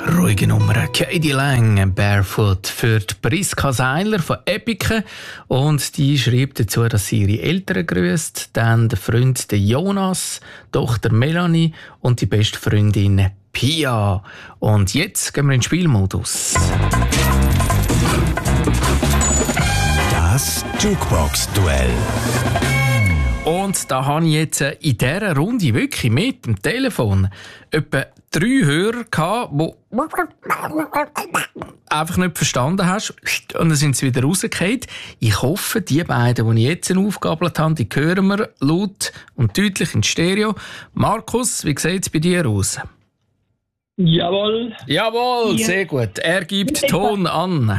ruhige Nummer. Katie Lang, Barefoot, für die Priska Seiler von Epiken. Und die schreibt dazu, dass sie ihre Eltern grüßt, dann der Freund der Jonas, Tochter Melanie und die beste Freundin Pia. Und jetzt gehen wir in den Spielmodus. Das Jukebox-Duell. Und da habe ich jetzt in dieser Runde wirklich mit dem Telefon etwa 3 Hörer gehabt, die einfach nicht verstanden hast. Und dann sind sie wieder rausgefallen. Ich hoffe, die beiden, die ich jetzt aufgegabelt habe, die hören wir laut und deutlich in Stereo. Markus, wie sieht es bei dir aus? Jawohl. Jawohl, sehr gut. Er gibt Ton an.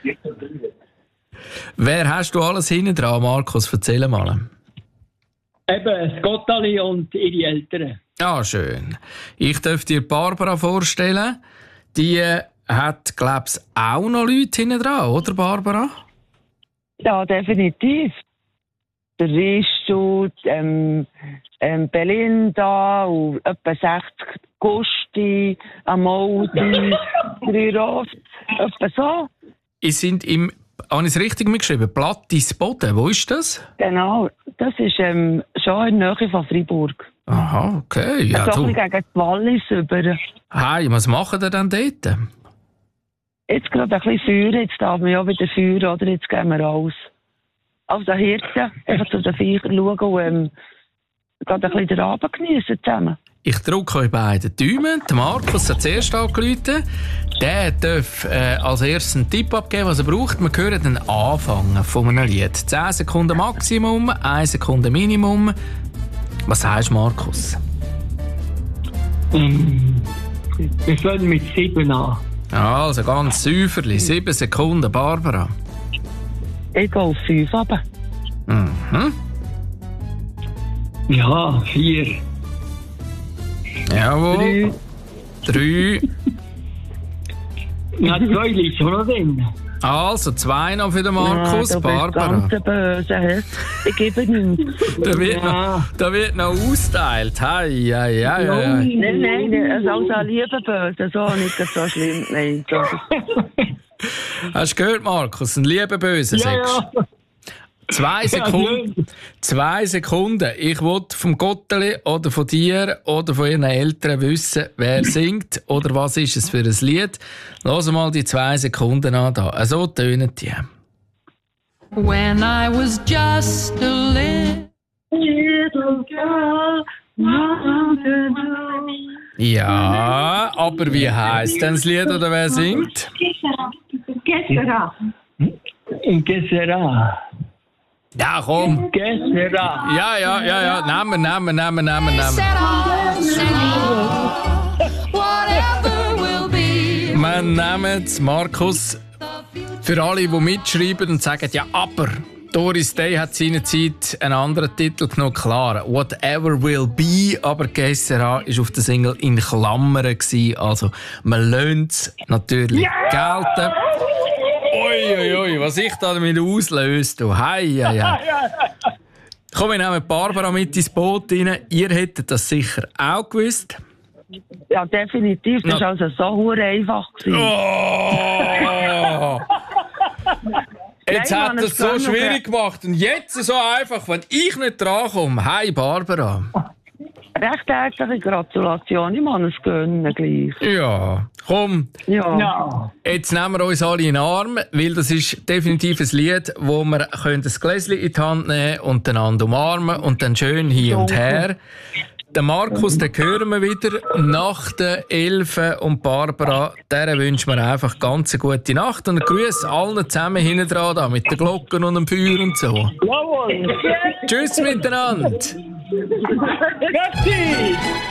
Wer hast du alles hinten dran, Markus? Erzähl mal. Eben, das Gottali und ihre Eltern. Ah, schön. Ich darf dir Barbara vorstellen. Die hat, glaube ich, auch noch Leute hinten dran, oder Barbara? Ja, definitiv. Der Rischut, Belinda und etwa 60 Gusti, Amodi, 3 Rost, etwa so. Ich sind habe ich es richtig mitgeschrieben? Plattis Boden, wo ist das? Genau, das ist schon in der Nähe von Freiburg. Aha, okay. Ja, so ein bisschen gegen die Wallis über. Hey, was machen die denn dort? Jetzt gerade ein bisschen Feuer, jetzt darf man ja wieder Feuer, oder jetzt gehen wir raus. Also Hirten, einfach zu den Viechern schauen und gerade ein bisschen den Abend geniessen zusammen. Ich drücke euch beiden die Daumen. Der Markus hat zuerst angerufen. Der darf als erstes einen Tipp abgeben, was er braucht. Wir hören den Anfang von einem Lied. 10 Sekunden Maximum, 1 Sekunde Minimum. Was sagst du, Markus? Wir fangen mit 7 an. Also ganz säuferlich. 7 Sekunden, Barbara. Ich gehe auf 5 runter. Mhm. Ja, 4. Jawohl. 3. Ja, 2 liegt schon noch drin. Also 2 noch für den Markus, ja, Barbara. Ganz böse. Ich gebe nichts. Da wird noch austeilt. Hei. Nein, es ist also lieber böse, so nicht so schlimm. Nein, hast du gehört, Markus? Ein lieber Böse, sagst du? Ja. 2 Sekunden. 2 Sekunden. Ich will vom Gotteli oder von dir oder von ihren Eltern wissen, wer singt oder was ist es für ein Lied. Lass mal die 2 Sekunden an da. So tönen die. When I was just a little girl. Ja, aber wie heisst denn das Lied oder wer singt? Gessera. Ja, komm. Gessera. Ja. Namen. Wir nehmen es, Markus, für alle, die mitschreiben und sagen, ja, aber Doris Day hat seinerzeit einen anderen Titel genommen, klar. Whatever will be, aber Gessera war auf der Single in Klammern gewesen. Also, man lernt es natürlich gelten. Ui, was ich da damit auslöse, du. Hei. Komm, wir nehmen Barbara mit ins Boot rein. Ihr hättet das sicher auch gewusst. Ja, definitiv. Das war also so einfach. Oh! Jetzt hat er es so schwierig gemacht. Und jetzt so einfach, wenn ich nicht drankomme. Hi, Barbara. Recht herzliche Gratulation. Ich muss es gönnen gleich. Ja, komm. Ja. Jetzt nehmen wir uns alle in den Arm, weil das ist definitiv ein Lied, wo wir ein Gläschen in die Hand nehmen und einander umarmen und dann schön hin und her. Den Markus, den hören wir wieder nach den 11 und Barbara, der wünschen wir einfach ganz eine gute Nacht und einen Gruß allen zusammen hinten dran, da, mit den Glocken und dem Feuer und so. Jawohl. Tschüss miteinander. Merci.